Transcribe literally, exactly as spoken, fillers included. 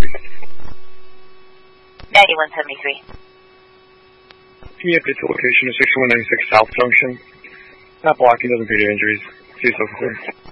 ninety-one seventy-three. Can you update the location of sixty-one ninety-six South Junction? Not blocking, doesn't appear to injuries. Please look clear.